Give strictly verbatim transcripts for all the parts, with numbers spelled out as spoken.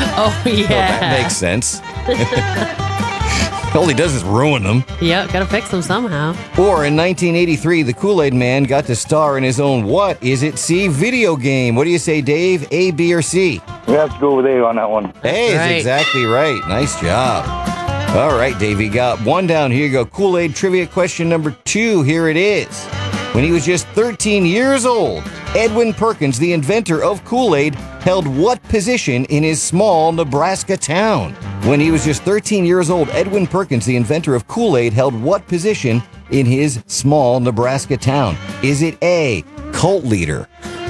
Oh, yeah. Well, that makes sense. All he does is ruin them. Yep, gotta fix them somehow. Or in nineteen eighty-three, the Kool-Aid Man got to star in his own what is it C video game? What do you say, Dave? A, B, or C? We have to go with A on that one. A is right. exactly right. Nice job. All right, Dave, you got one down. Here you go. Kool-Aid trivia question number two. Here it is. When he was just thirteen years old, Edwin Perkins, the inventor of Kool-Aid, held what position in his small Nebraska town? When he was just thirteen years old, Edwin Perkins, the inventor of Kool-Aid, held what position in his small Nebraska town? Is it A, cult leader?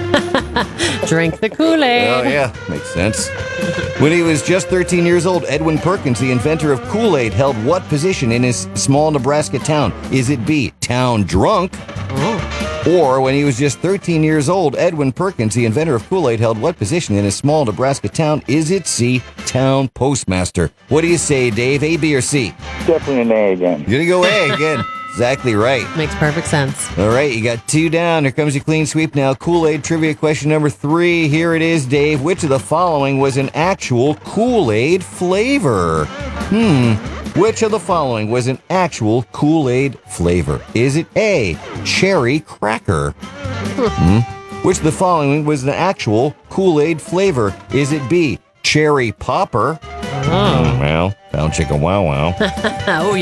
Drink the Kool-Aid. Oh, yeah, makes sense. When he was just thirteen years old, Edwin Perkins, the inventor of Kool-Aid, held what position in his small Nebraska town? Is it B, town drunk? Oh. Or when he was just thirteen years old, Edwin Perkins, the inventor of Kool-Aid, held what position in his small Nebraska town? Is it C, town postmaster? What do you say, Dave? A, B, or C? Definitely an A again. You're gonna go A again. Exactly right. Makes perfect sense. All right, you got two down. Here comes your clean sweep now. Kool-Aid trivia question number three. Here it is, Dave. Which of the following was an actual Kool-Aid flavor? Hmm. Which of the following was an actual Kool-Aid flavor? Is it A, cherry cracker? Hmm. Which of the following was an actual Kool-Aid flavor? Is it B, cherry popper? Oh, Well, found chicken wow wow. oh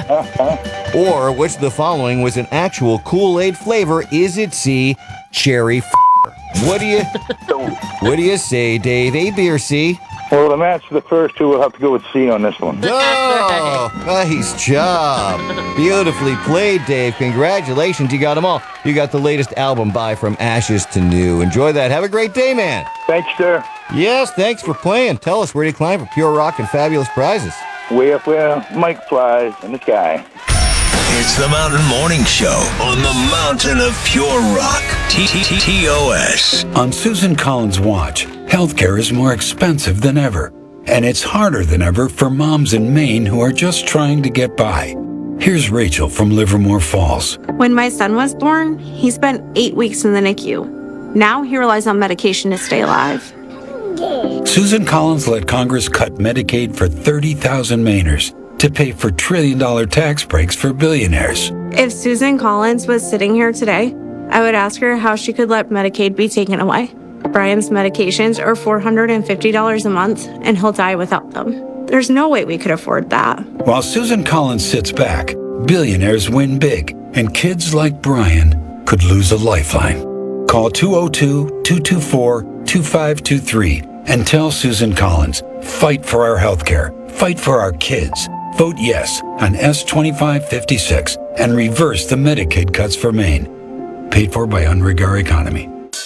yeah. Or which of the following was an actual Kool-Aid flavor? Is it C, cherry f***? What do you What do you say, Dave? A, B, or C? Well, the match for the first two, we'll have to go with C on this one. Oh, nice job. Beautifully played, Dave. Congratulations. You got them all. You got the latest album by From Ashes to New. Enjoy that. Have a great day, man. Thanks, sir. Yes, thanks for playing. Tell us, where do you climb for pure rock and fabulous prizes? Way up where Mike flies in the sky. It's the Mountain Morning Show on the Mountain of Pure Rock. T T T O S. On Susan Collins' watch, healthcare is more expensive than ever. And it's harder than ever for moms in Maine who are just trying to get by. Here's Rachel from Livermore Falls. When my son was born, he spent eight weeks in the N I C U. Now he relies on medication to stay alive. Susan Collins let Congress cut Medicaid for thirty thousand Mainers to pay for trillion-dollar tax breaks for billionaires. If Susan Collins was sitting here today, I would ask her how she could let Medicaid be taken away. Brian's medications are four hundred fifty dollars a month, and he'll die without them. There's no way we could afford that. While Susan Collins sits back, billionaires win big, and kids like Brian could lose a lifeline. Call two oh two, two two four, two five two three and tell Susan Collins, fight for our health care, fight for our kids. Vote yes on S twenty-five fifty-six and reverse the Medicaid cuts for Maine. Paid for by Unregar Economy.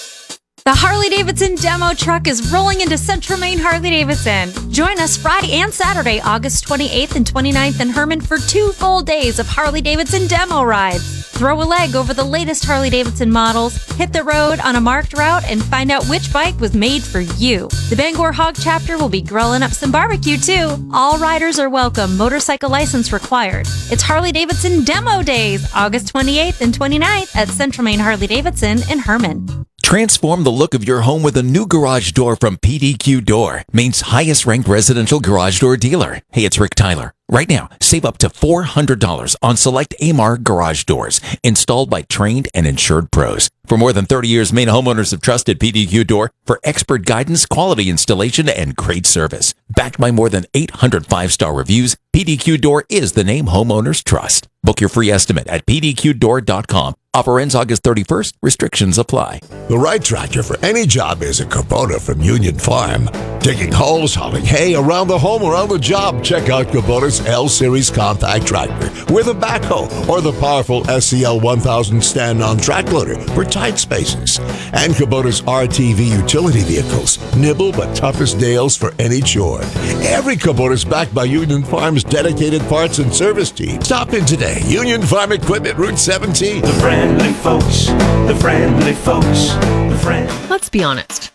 The Harley-Davidson demo truck is rolling into Central Maine Harley-Davidson. Join us Friday and Saturday, August twenty-eighth and twenty-ninth in Herman for two full days of Harley-Davidson demo rides. Throw a leg over the latest Harley-Davidson models, hit the road on a marked route, and find out which bike was made for you. The Bangor Hog chapter will be grilling up some barbecue, too. All riders are welcome, motorcycle license required. It's Harley-Davidson Demo Days, August twenty-eighth and twenty-ninth at Central Maine Harley-Davidson in Herman. Transform the look of your home with a new garage door from P D Q Door, Maine's highest ranked residential garage door dealer. Hey, it's Rick Tyler. Right now, save up to four hundred dollars on select A M R garage doors installed by trained and insured pros. For more than thirty years, Maine homeowners have trusted P D Q Door for expert guidance, quality installation, and great service. Backed by more than eight hundred five-star reviews, P D Q Door is the name homeowners trust. Book your free estimate at p d q door dot com. Offer ends August thirty-first. Restrictions apply. The right tractor for any job is a Kubota from Union Farm. Digging holes, hauling hay around the home or on the job, check out Kubota's L-Series compact tractor with a backhoe or the powerful S C L one thousand stand-on track loader for tight spaces. And Kubota's R T V utility vehicles, nibble but tough as nails for any chore. Every Kubota is backed by Union Farm's dedicated parts and service team. Stop in today. Union Farm Equipment, Route seventeen. The friendly folks, the friendly folks, the friend. Let's be honest.